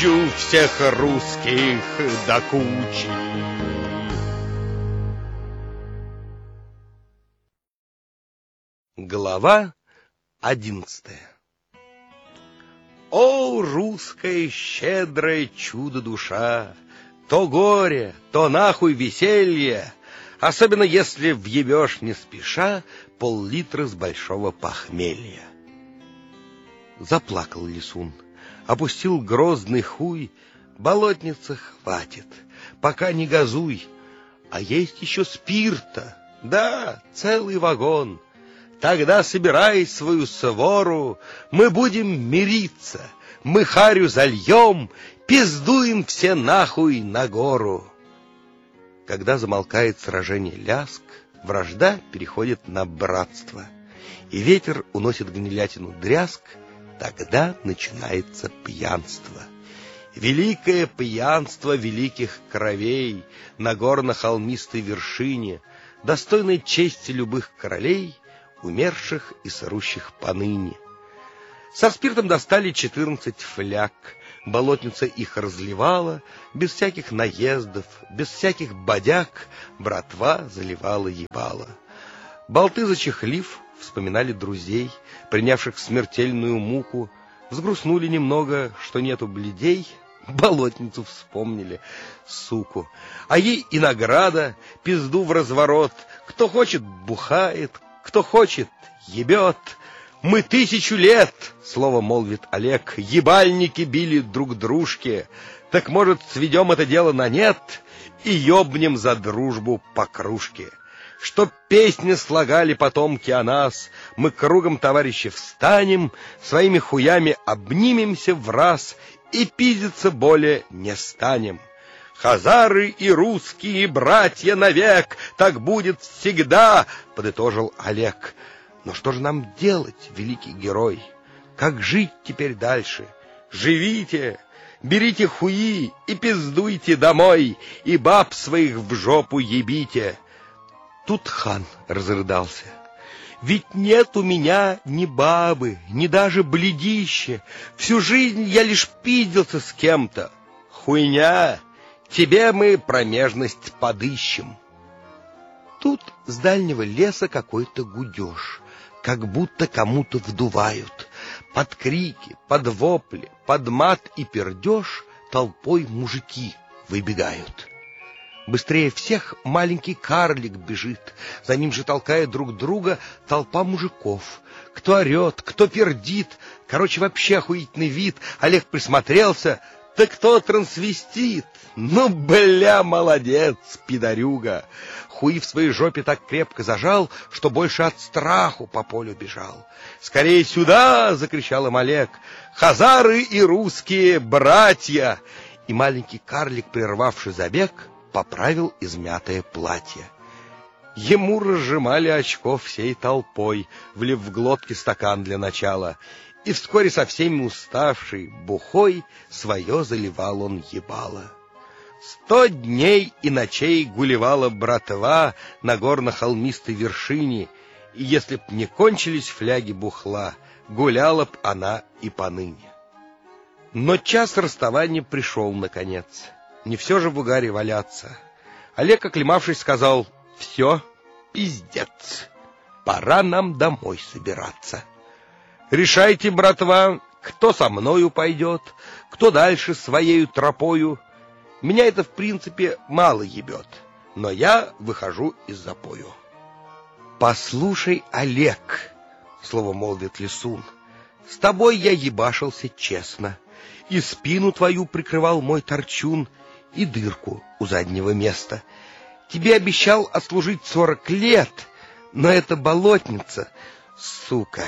всех русских до кучи. Глава 11. О, русская щедрая чудо-душа! То горе, то нахуй веселье, особенно если въебешь не спеша пол-литра с большого похмелья. Заплакал Лисун, опустил грозный хуй. Болотница, хватит, пока не газуй. А есть еще спирта, да, целый вагон. Тогда собирай свою свору, мы будем мириться, мы харю зальем, пиздуем все нахуй на гору. Когда замолкает сражение ляск, вражда переходит на братство, и ветер уносит гнилятину дрязг, тогда начинается пьянство. Великое пьянство великих кровей на горно-холмистой вершине, достойной чести любых королей, умерших и сырущих поныне. Со спиртом достали 14 фляг, болотница их разливала, без всяких наездов, без всяких бодяг, братва заливала ебала. Болты зачехлив, вспоминали друзей, принявших смертельную муку, взгрустнули немного, что нету бледей, болотницу вспомнили, суку. А ей и награда, пизду в разворот, кто хочет бухает, кто хочет ебет. Мы 1000 лет, слово молвит Олег, ебальники били друг дружке, так, может, сведем это дело на нет и ёбнем за дружбу по кружке. Чтоб песни слагали потомки о нас, мы кругом, товарищи, встанем, своими хуями обнимемся враз и пиздиться более не станем. Хазары и русские братья навек, так будет всегда, подытожил Олег. Но что же нам делать, великий герой? Как жить теперь дальше? Живите, берите хуи и пиздуйте домой, и баб своих в жопу ебите. Тут хан разрыдался. Ведь нет у меня ни бабы, ни даже бледища. Всю жизнь я лишь пиздился с кем-то. Хуйня, тебе мы промежность подыщем. Тут с дальнего леса какой-то гудеж, как будто кому-то вдувают. Под крики, под вопли, под мат и пердеж толпой мужики выбегают. Быстрее всех маленький карлик бежит, за ним же толкая друг друга толпа мужиков. Кто орет, кто пердит, короче, вообще охуительный вид. Олег присмотрелся, да кто трансвестит? Ну, бля, молодец, пидорюга. Хуи в своей жопе так крепко зажал, что больше от страху по полю бежал. «Скорее сюда!» — закричал им Олег. «Хазары и русские братья!» И маленький карлик, прервавший забег, поправил измятое платье. Ему разжимали очко всей толпой, влив в глотки стакан для начала, и вскоре со всеми уставший, бухой, свое заливал он ебало. 100 дней и ночей гулевала братва на горно-холмистой вершине, и если б не кончились фляги бухла, гуляла б она и поныне. Но час расставания пришел наконец. Не все же в угаре валяться. Олег, оклемавшись, сказал: «Все, пиздец, пора нам домой собираться. Решайте, братва, кто со мною пойдет, кто дальше своею тропою. Меня это, в принципе, мало ебет, но я выхожу из запою». «Послушай, Олег, — слово молвит Лисун, — с тобой я ебашился честно, и спину твою прикрывал мой торчун, и дырку у заднего места. Тебе обещал отслужить 40 лет, но эта болотница, сука,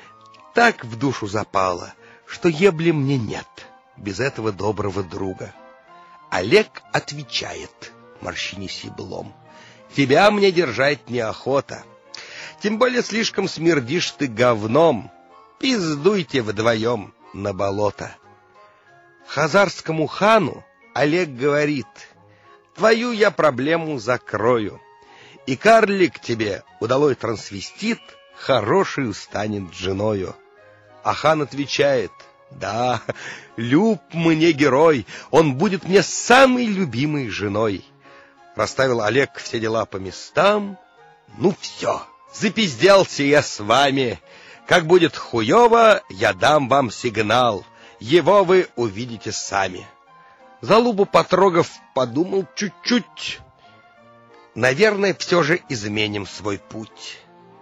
так в душу запала, что ебли мне нет без этого доброго друга». Олег отвечает, морщинясь еблом: «Тебя мне держать неохота, тем более слишком смердишь ты говном. Пиздуйте вдвоем на болото». Хазарскому хану Олег говорит: «Твою я проблему закрою, и карлик тебе, удалой трансвестит, хороший станет женою». А хан отвечает: Да, люб мне герой, он будет мне самой любимой женой. Расставил Олег все дела по местам. Ну все, запизделся я с вами. Как будет хуёво, я дам вам сигнал. Его вы увидите сами. Залубу потрогав, подумал чуть-чуть. Наверное, все же изменим свой путь.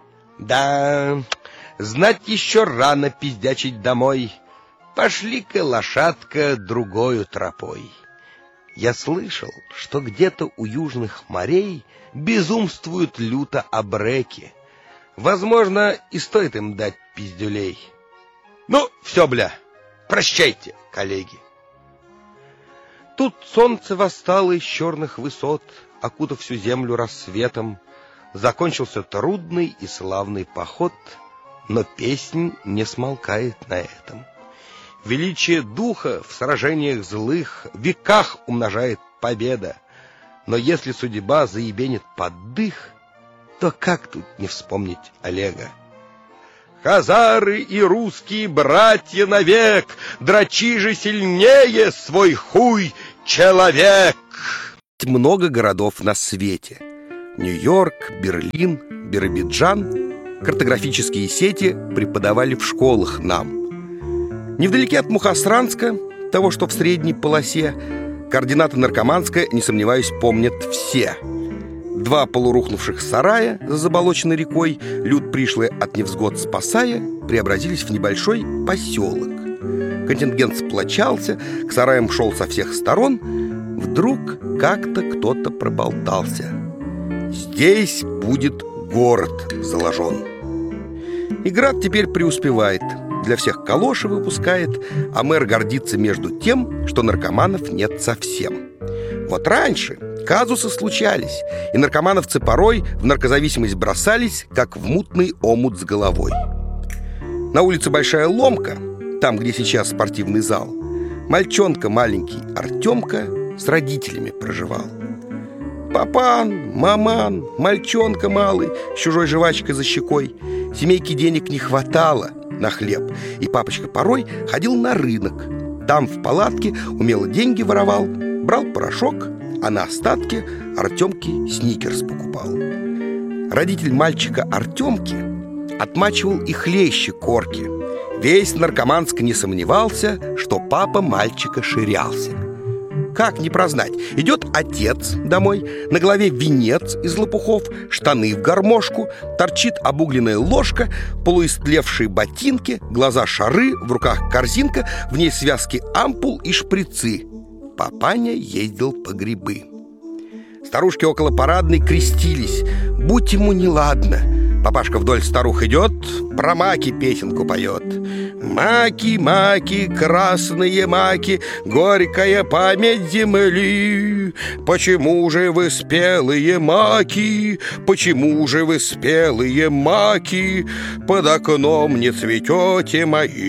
Да, знать еще рано пиздячить домой. Пошли-ка, лошадка, другою тропой. Я слышал, что где-то у южных морей безумствуют люто абреки. Возможно, и стоит им дать пиздюлей. Ну, все, бля, прощайте, коллеги. Тут солнце восстало из черных высот, окутав всю землю рассветом. Закончился трудный и славный поход, но песнь не смолкает на этом. Величие духа в сражениях злых в веках умножает победа. Но если судьба заебенит под дых, то как тут не вспомнить Олега? Хазары и русские братья навек, дрочи же сильнее свой хуй, человек! Много городов на свете. Нью-Йорк, Берлин, Биробиджан. Картографические сети преподавали в школах нам. Невдалеке от Мухосранска, того, что в средней полосе, координаты Наркоманска, не сомневаюсь, помнят все. 2 полурухнувших сарая за заболоченной рекой, люд пришлый от невзгод спасая, преобразились в небольшой поселок. Контингент сплочался, к сараям шел со всех сторон. Вдруг как-то кто-то проболтался. Здесь будет город заложен. И град теперь преуспевает. Для всех калоши выпускает, а мэр гордится между тем, что наркоманов нет совсем. Вот раньше казусы случались, и наркомановцы порой в наркозависимость бросались, как в мутный омут с головой. На улице Большая Ломка, там, где сейчас спортивный зал, мальчонка маленький Артемка с родителями проживал. Папан, маман, мальчонка малый с чужой жвачкой за щекой. Семейке денег не хватало на хлеб, и папочка порой ходил на рынок. Там в палатке умело деньги воровал, брал порошок, а на остатки Артемке сникерс покупал. Родитель мальчика Артемки отмачивал и хлеще корки. Весь Наркоманск не сомневался, что папа мальчика ширялся. Как не прознать? Идет отец домой, на голове венец из лопухов, штаны в гармошку, торчит обугленная ложка, полуистлевшие ботинки, глаза шары, в руках корзинка, в ней связки ампул и шприцы. Папаня ездил по грибы. Старушки около парадной крестились. Будь ему неладно. Папашка вдоль старух идет, про маки песенку поет. Маки, маки, красные маки, горькая память земли. Почему же вы спелые маки, почему же вы спелые маки, под окном не цветете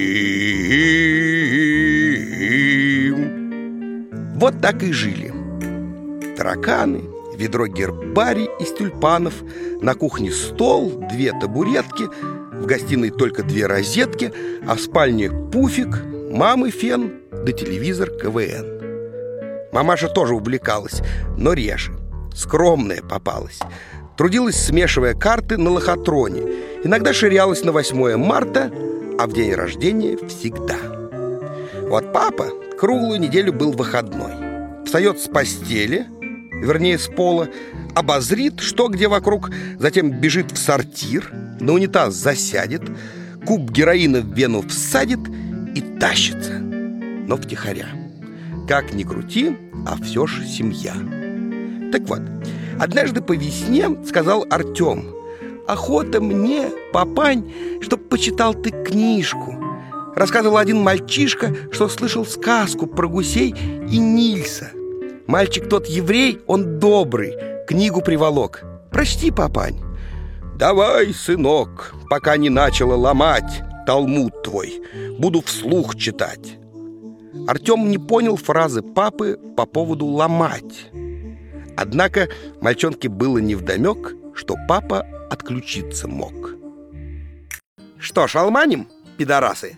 мои? Вот так и жили. Тараканы, ведро гербарий из тюльпанов, на кухне стол, 2 табуретки, в гостиной только 2 розетки, а в спальне пуфик, мамы фен да телевизор КВН. Мамаша тоже увлекалась, но реже. Скромная попалась. Трудилась, смешивая карты на лохотроне. Иногда ширялась на 8 марта, а в день рождения всегда. Вот папа круглую неделю был выходной. Встает с постели, вернее с пола, обозрит, что где вокруг, затем бежит в сортир, на унитаз засядет, куб героина в вену всадит и тащится, но втихаря. Как ни крути, а все ж семья. Так вот, однажды по весне сказал Артем: охота мне, папань, чтоб почитал ты книжку. Рассказывал один мальчишка, что слышал сказку про гусей и Нильса. Мальчик тот еврей, он добрый, книгу приволок. Прочти, папань. Давай, сынок, пока не начала ломать Талмуд твой, буду вслух читать. Артем не понял фразы папы по поводу ломать. Однако мальчонке было невдомек, что папа отключиться мог. Что ж, алманим, пидорасы?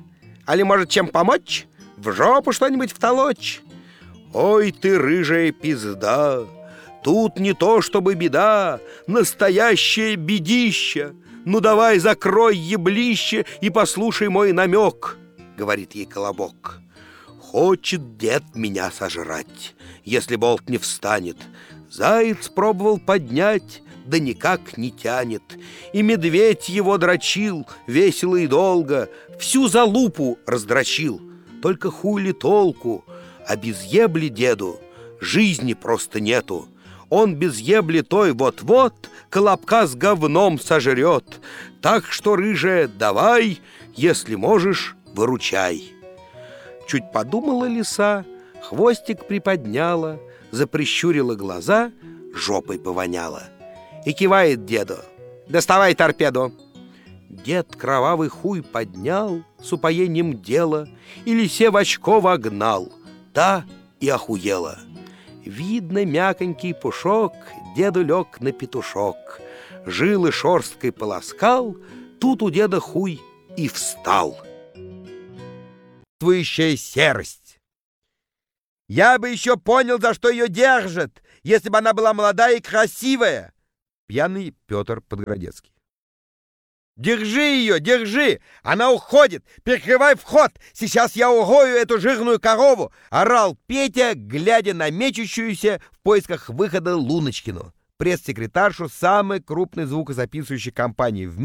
Али, может, чем помочь? В жопу что-нибудь втолочь? Ой ты, рыжая пизда, тут не то чтобы беда, настоящее бедище. Ну давай закрой еблище и послушай мой намек, говорит ей Колобок. Хочет дед меня сожрать, если болт не встанет. Заяц пробовал поднять, да никак не тянет. И медведь его дрочил весело и долго, всю залупу раздрочил. Только хуй ли толку, а без ебли деду жизни просто нету. Он без ебли той вот-вот Колобка с говном сожрет. Так что, рыжая, давай, если можешь, выручай. Чуть подумала лиса, хвостик приподняла, заприщурила глаза, жопой повоняла. И кивает деду: доставай торпеду. Дед кровавый хуй поднял, с упоением дела, и лисе в очко вогнал. Та и охуела. Видно, мяконький пушок деду лег на петушок. Жилы шерсткой полоскал, тут у деда хуй и встал. Твоющая серость. Я бы еще понял, за что ее держат, если бы она была молодая и красивая. Пьяный Петр Подгородецкий. Держи ее, держи! Она уходит! Перекрывай вход! Сейчас я урою эту жирную корову! Орал Петя, глядя на мечущуюся в поисках выхода Луночкину, пресс-секретаршу самой крупной звукозаписывающей компании в мире.